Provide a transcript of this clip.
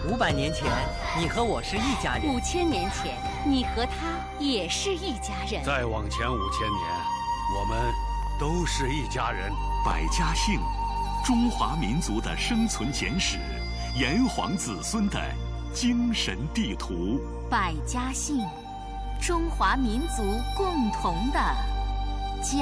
500年前，你和我是一家人 ；5000年前，你和他也是一家人； 再往前5000年，我们都是一家人。 百家姓，中华民族的生存简史，炎黄子孙的精神地图。 百家姓，中华民族共同的